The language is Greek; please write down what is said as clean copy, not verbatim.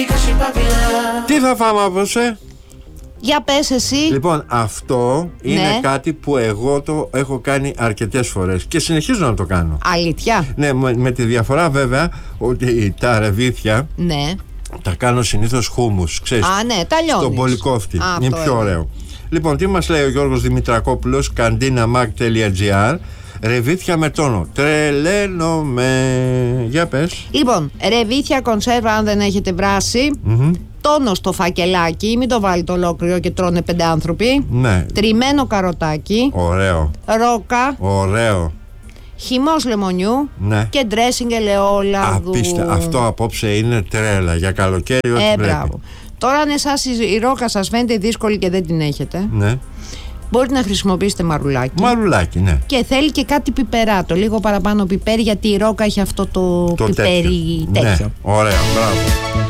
Τι θα φάμε απόψε? Για πες εσύ. Λοιπόν, αυτό είναι κάτι που εγώ το έχω κάνει αρκετές φορές και συνεχίζω να το κάνω. Αλήθεια? Ναι, με τη διαφορά βέβαια ότι τα ρεβίθια τα κάνω συνήθως χούμους, ξέρεις. Ναι, τα λιώνεις. Στον πολυκόφτη. Είναι πιο ωραίο. Λοιπόν, τι μας λέει ο Γιώργος Δημητρακόπουλος, kandinamag.gr. Ρεβίθια με τόνο. Τρελαίνομαι. Για πες. Λοιπόν, ρεβίθια κονσέρβα, αν δεν έχετε βράσει. Τόνο στο φακελάκι, μην το βάλετε ολόκληρο και τρώνε 5 άνθρωποι. Ναι. Τριμμένο καροτάκι. Ωραίο. Ρόκα. Ωραίο. Χυμός λεμονιού. Ναι. Και ντρέσινγκ ελαιόλαδου. Απίστευτο. Αυτό απόψε είναι τρέλα για καλοκαίρι. Ό,τι μπράβο. Τώρα αν εσάς η ρόκα σας φαίνεται δύσκολη και δεν την έχετε, μπορείτε να χρησιμοποιήσετε μαρουλάκι. Μαρουλάκι, ναι. Και θέλει και κάτι πιπεράτο, λίγο παραπάνω πιπέρι, γιατί η ρόκα έχει αυτό το πιπέρι τέτοιο. Ναι. Ωραία, μπράβο.